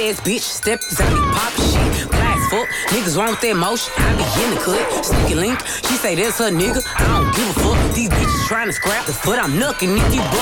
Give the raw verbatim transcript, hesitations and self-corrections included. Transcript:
ass bitch, step out me pop shit. Black fuck, niggas wrong with that motion. I be in the cut, sneaky link. She say that's her nigga. I don't give a fuck. These bitches trying to scrap the foot. I'm knucking if you buck.